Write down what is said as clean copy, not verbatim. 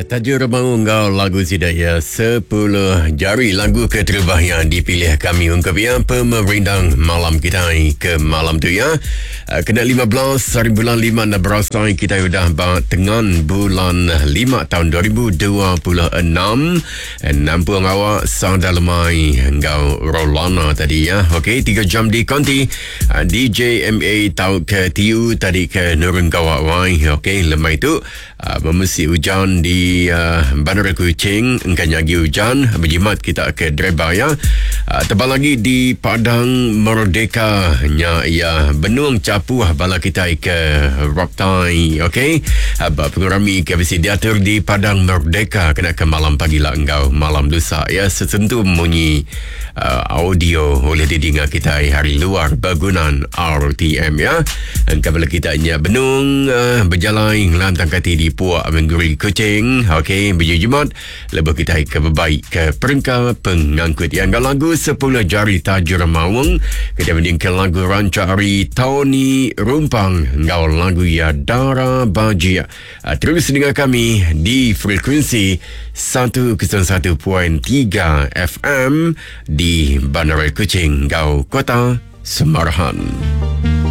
Tajuk Remang Unggal lagu Sidaya 10 jari lagu keterubah yang dipilih kami ungkap ya pemerintah malam kita ke malam tu ya. Kena 15 hari bulan 5 dan berasai kita sudah tengah bulan 5 tahun 2026. Nampung awak sang dalamai engkau Rolana tadi ya. Okey, 3 jam di konti DJ MA tahu ke TU tadi ke Nurun Kawak Wai. Okey, lemah itu memesi hujan di Bandar Kuching, engkau nyagi hujan berjimat kita ke Dreba ya. Tebal lagi di Padang Merdeka nya ya benung capu bala kita ke Raptai. Okey, pengurami ke besi diatur di Padang Merdeka kena ke malam pagi lah engkau malam lusa ya, sesentuh bunyi audio oleh didengar kita hari luar bangunan RTM ya. Engkau bala kita nya benung berjalan lantang kati di Puak Mengguri Kuching. Okey, biji Jumat lebih kita ke berbaik ke perengkau pengangkut yang lagu 10 jari tajuk Remawang. Kita mendingkan lagu Rancari Tony Rumpang ngau lagu ya Dara Bajia. Terus dengan kami di frekuensi 101.3 FM di Bandar Kuching, Kota Semarahan.